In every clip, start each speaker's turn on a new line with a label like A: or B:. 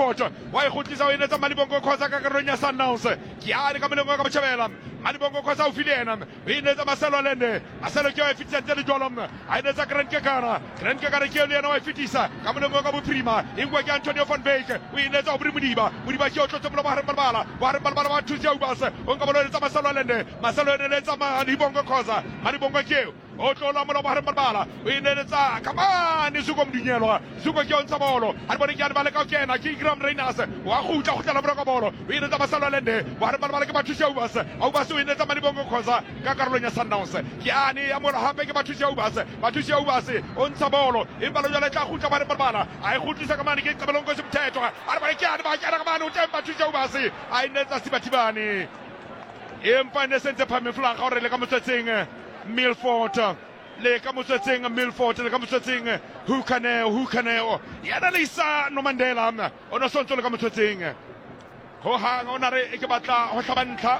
A: Milford wa e khutlisa o inetsa Malibongo Khoza ka karolong ya Sundowns ke a ka moleng wa ka botjhabela Malibongo Khoza o filena o inetsa Marcelo Lende Marcelo ke o e fitisa tse jolom a inetsa Grant Kekana ke le yena wa e fitisa ka moleng wa ka bophirima ingwa ke Antonio van Beek o inetsa o Mudiba ke o tlotse bola ba re wa thusia o basa o nka bola letsa Marcelo Lende letsa Malibongo Khoza Malibongo ke o tlola mola ba re o inetsa kamane Zuko Mdinyelwa Zuko ke o ntsha bolo a bone ke a ba le ka kena ke Graham Reynolds wa khutla khutla bra ka bolo o inetsa Marcelo Lende ba re ke ba thusia o basa o inetsa Malibongo Khoza ka karolong ya Sundowns ke ane ya mola hape ke ba thusia o basa o ntsha bolo e ba lo jala tla khutla ba re a e khutlisa kamane ke Cabelongo Semthetho a ba ke a ba kamane o tempa thusia o basa a inetsa Sibatibane empa ne sentse phame flank ga re le ka motsetseng Milford le ka motsetseng Milford le ka motsetseng Hukaneo yana Lisa no Mandela o no sontso le ka motsetseng ho hanga o na re ke batla ho tlhabantla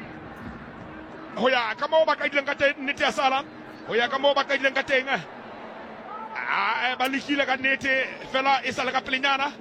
A: ho ya ka mo ba ka dileng ka teng nnete ya sala ho ya ka mo ba ka dileng ka teng ba lehile ka nnete fela e sala ka pelenyana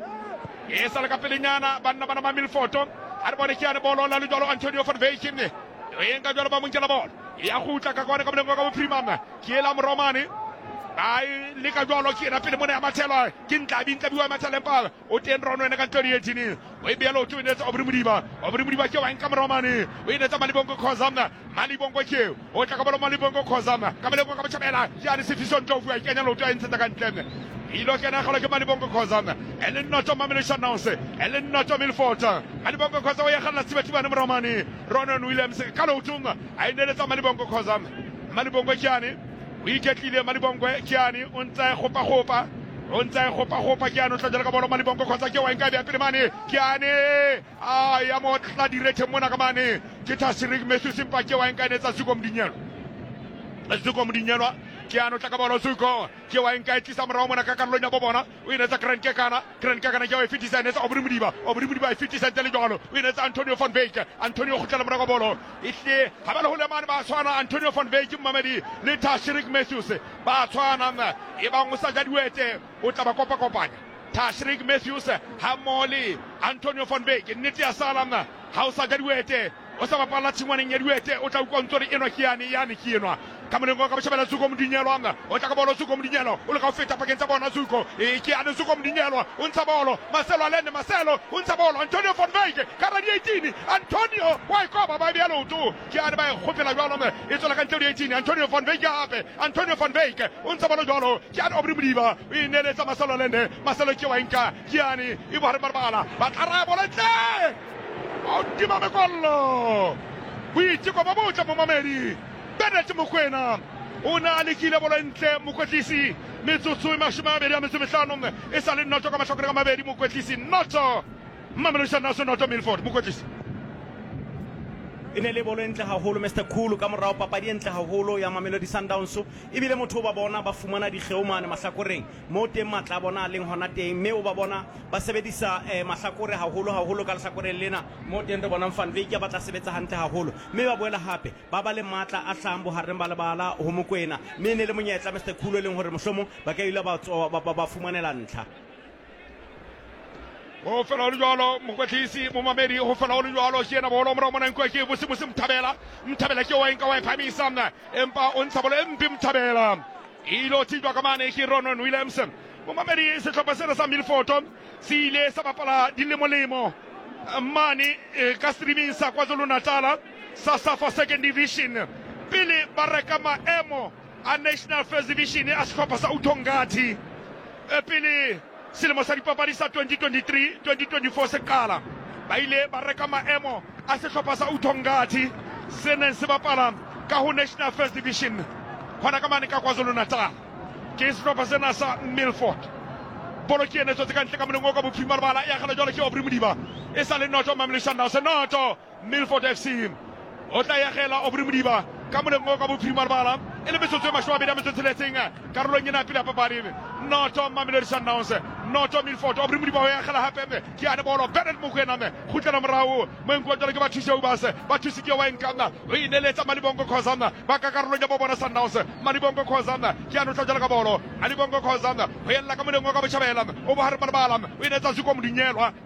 A: banna ba Milford a re bone ke ana bolo la le jalo Antonio van Beek ne o enka jalo ba monkela bolo ya khutla ka kwana ka moleng wa ka bophirima ke la Moromane ai le ka jalo ke ra pele mona ya mathelo ke ntlabiwa matheleng pa o teng rono ene ka 2018 o e belo o inetsa Mudiba ke wa nka Moromane o inetsa Malibongo Khoza Malibongo ke o tla ka bolo Malibongo Khoza ka moleng wa ka botjhabela ya le Sifiso Ndlovu a kenya loto a ntshetsa ka ntleng ilo kena kholo ke Malibongo Khoza ele nnoto Sundowns ele nnoto Milford Malibongo Khoza o ya khalla Sibatibane Moromane Ronan Williams ka lotunga a inetsa Malibongo Khoza Malibongo kyane o iketlile Malibongo kyane o ntse khopa kyane o tla ka bolo Malibongo Khoza ke wa nka bya pele mane kyane ya mo tla direct mona ka mane ke Tashrik Matthews mpa ke wa nka netsa Zuko Mdinyelwa Kiano Takabolo Zuko, Kiwanka Tisamra mona ka karolong ya bobona o inetsa Grant Kekana ke o e fitisa netsa Mudiba 50 cent le jalo o inetsa Antonio van Beek Antonio khutla mra ka bolo ihle ha ba le hole mane ba tshwana Antonio van Beek Mamedi le Tashrik Matthews ba tshwana e ba ngosa diwete o tla ba kopanya Tashrik Matthews ha mole Antonio van Beek nnete ya salama ha o sa diwete o sa bapala tshingwaneng ya diwete o tla ukontsore eno ke yani ke enwa ka moleng wa ka botjhabela Zuko Mdinyelwa o tla ka bolo Zuko Mdinyelwa o le ka feta pakeng tsa bona Zuko ke ana Zuko Mdinyelwa o ntsha bolo Marcelo o ntsha bolo Antonio van Beek ka ra 18 Antonio wa ikoba ba bya loto ke ana ba khopela jalo e tsola ka 18 Antonio van Beek hape Antonio van Beek o ntsha bolo jalo ke ana Mudiba o ineletsa Marcelo ke wa nka ke ani e ba re barbala ba tara bola tle Odima Mekollo Buiti kwa babuta Mamedi Bennett Mokwena Una alikile bola ntle mokwetlisi metsotso e mashome a mabedi a metso e mehlano e sale noto ka mahlokore ka mabedi mokwetlisi noto Mamelodi Sundowns noto Milford mokwetlisi
B: ene le bolo entle haholo Mr Cool ka morao papadi entle haholo ya Mamelodi Sundowns ebile motho ba bona ba fumana dikgeomane mahlakoreng mo teng matla bona leng hona teng mme o ba bona ba sebedisa mahlakore haholo ka lehlakoreng lena mo teng re bona Van Beek ya batla sebetsa hantle haholo mme ba boela hape ba ba le matla a hlang bohareng ba lebala ho Mokwena mme ne le monyetla Mr Cool e leng hore mohlomong ba ka ile ba fumanela ntlha
A: o fela o jalo mokwetlisi mo Mamedi ho fela o jalo ke ena bolo mora mona nkwe ke bose mthabela ke wa nka wa phamisa empa o ntsha bolo empi mthabela ilo tidwa ka mane ke Ronan Williams mo Mamedi se tlhopha sena sa Milford se ile sa bapala dilemo mane ka streaming sa KwaZulu-Natal sa Safa Second Division pele bareka maemo a National First Division a sehlopha sa Uthongati pele selemo sa dipapadi sa 2023-2024 se qala ba ile ba reka maemo a sehlopha sa Uthongati se neng se bapala ka ho National First Division hona ka mane ka KwaZulu-Natal ke sehlopha sena sa Milford bolo ke ene tsotse ka ntle ka moleng o ka bophirima lebala ya kgala jwale ke Mudiba e sa le noto Mamelodi Sundowns noto Milford FC o tla ya gela Mudiba ka moleng o ka bophirima lebala e le metsotso e mashome a mabedi a metso e tsheletseng karolong ena pele ya papadi noto Mamelodi Sundowns noto Milford Mudiba o ya gela hape ke ane bolo Bennett Mokwena khutlela morao mo enko jwale ke ba thusi o base ba thusi ke wa enkana o ineletsa Malibongo Khoza ba ka karolong ya bona Sundowns Malibongo Khoza ke ane o tla jwale ka bolo Malibongo Khoza ho yella ka moleng o ka botjhabela o ba hare balabala o inetsa Zuko Mdinyelwa